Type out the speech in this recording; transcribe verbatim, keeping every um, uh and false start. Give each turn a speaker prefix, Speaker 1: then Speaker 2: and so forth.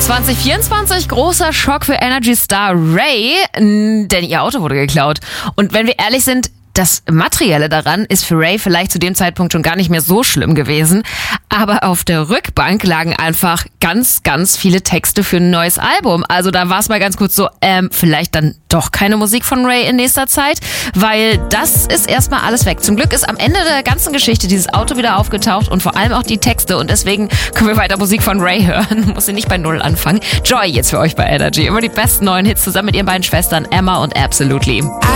Speaker 1: zwanzig vierundzwanzig, großer Schock für Energy-Star Ray, denn ihr Auto wurde geklaut. Und wenn wir ehrlich sind, das Materielle daran ist für Ray vielleicht zu dem Zeitpunkt schon gar nicht mehr so schlimm gewesen. Aber auf der Rückbank lagen einfach ganz, ganz viele Texte für ein neues Album. Also da war es mal ganz kurz so, ähm, vielleicht dann doch keine Musik von Ray in nächster Zeit, weil das ist erstmal alles weg. Zum Glück ist am Ende der ganzen Geschichte dieses Auto wieder aufgetaucht und vor allem auch die Texte. Und deswegen können wir weiter Musik von Ray hören. Muss sie nicht bei Null anfangen. Joy jetzt für euch bei Energy. Immer die besten neuen Hits zusammen mit ihren beiden Schwestern Emma und Absolutely.